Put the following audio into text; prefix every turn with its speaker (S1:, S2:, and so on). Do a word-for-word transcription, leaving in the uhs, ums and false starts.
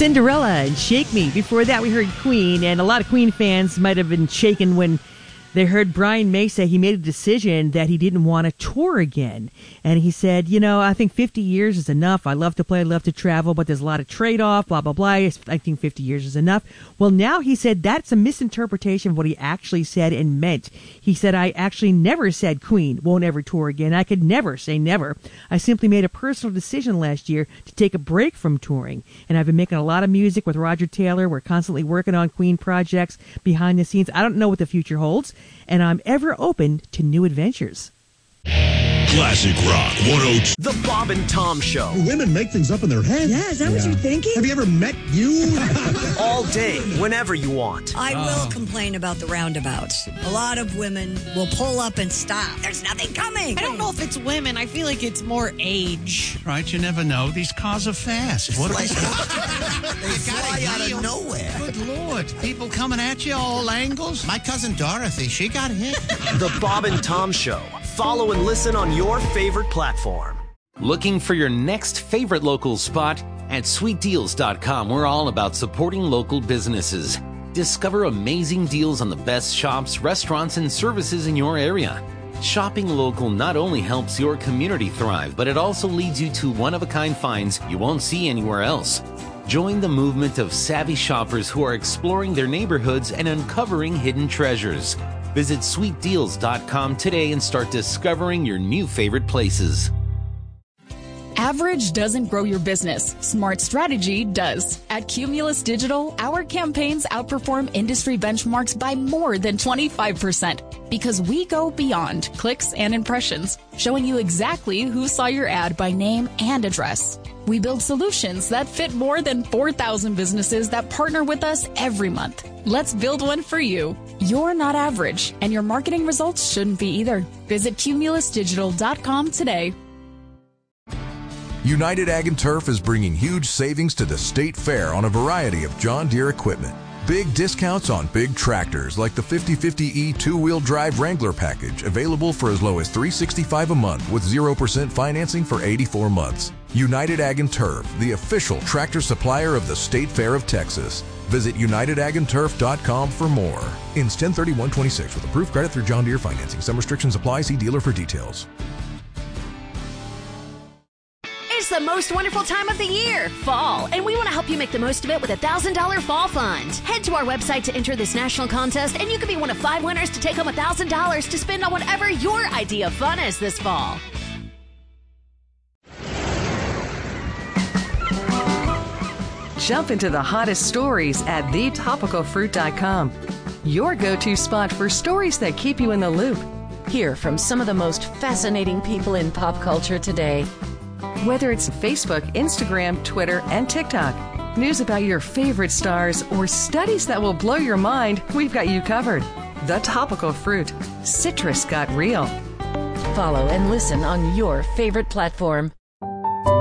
S1: Cinderella and Shake Me. Before that, we heard Queen, and a lot of Queen fans might have been shaken when they heard Brian May say he made a decision that he didn't want to tour again. And he said, you know, I think fifty years is enough. I love to play, I love to travel, but there's a lot of trade-off, blah, blah, blah. I think fifty years is enough. Well, now he said that's a misinterpretation of what he actually said and meant. He said, I actually never said Queen won't ever tour again. I could never say never. I simply made a personal decision last year to take a break from touring. And I've been making a lot of music with Roger Taylor. We're constantly working on Queen projects behind the scenes. I don't know what the future holds, and I'm ever open to new adventures.
S2: Classic Rock one oh two.
S3: The Bob and Tom Show.
S4: Women make things up in their heads.
S5: Yeah, is that yeah. what you're thinking?
S4: Have you ever met you?
S3: All day, whenever you want.
S5: I will oh. complain about the roundabouts. A lot of women will pull up and stop. There's nothing coming.
S6: I don't know if it's women. I feel like it's more age.
S7: Right, you never know. These cars are fast. What
S8: they fly out of nowhere.
S7: Good Lord. People coming at you all angles. My cousin Dorothy, she got hit.
S3: The Bob and Tom Show. Follow and listen on your favorite platform.
S9: Looking for your next favorite local spot? At sweet deals dot com, we're all about supporting local businesses. Discover amazing deals on the best shops, restaurants, and services in your area. Shopping local not only helps your community thrive, but it also leads you to one-of-a-kind finds you won't see anywhere else. Join the movement of savvy shoppers who are exploring their neighborhoods and uncovering hidden treasures. Visit sweet deals dot com today and start discovering your new favorite places.
S10: Average doesn't grow your business. Smart strategy does. At Cumulus Digital, our campaigns outperform industry benchmarks by more than twenty-five percent because we go beyond clicks and impressions, showing you exactly who saw your ad by name and address. We build solutions that fit more than four thousand businesses that partner with us every month. Let's build one for you. You're not average, and your marketing results shouldn't be either. Visit Cumulus Digital dot com today.
S11: United Ag and Turf is bringing huge savings to the State Fair on a variety of John Deere equipment. Big discounts on big tractors like the fifty fifty E two-wheel drive Wrangler package, available for as low as three hundred sixty-five dollars a month with zero percent financing for eighty-four months. United Ag and Turf, the official tractor supplier of the State Fair of Texas. Visit United Ag and Turf dot com for more. Ends ten thirty-one twenty-six with approved credit through John Deere financing. Some restrictions apply. See dealer for details.
S12: It's the most wonderful time of the year, fall, and we want to help you make the most of it with a one thousand dollars Fall Fund. Head to our website to enter this national contest, and you could be one of five winners to take home one thousand dollars to spend on whatever your idea of fun is this fall.
S13: Jump into the hottest stories at the topical fruit dot com. Your go-to spot for stories that keep you in the loop.
S14: Hear from some of the most fascinating people in pop culture today.
S13: Whether it's Facebook, Instagram, Twitter, and TikTok, news about your favorite stars, or studies that will blow your mind, we've got you covered. The Topical Fruit. Citrus got real.
S14: Follow and listen on your favorite platform.